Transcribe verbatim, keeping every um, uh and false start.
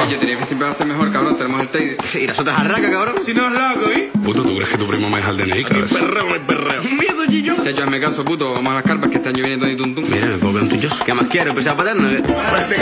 Yo tenía que siempre va a ser mejor, cabrón. Tenemos el Teide. Y las otras arracas, cabrón. Si no es loco, ¿eh? Puto, ¿tú crees que tu primo me deja el D N I, cabrón? Perreo, no hay perreo. Miedo, Gillo. Chacho, hazme caso, puto. Vamos a las carpas que este año viene Tony Tuntum. Mira, ¿me puedo ver un tuyo? ¿Qué más quiero? ¿Empezar a paterno?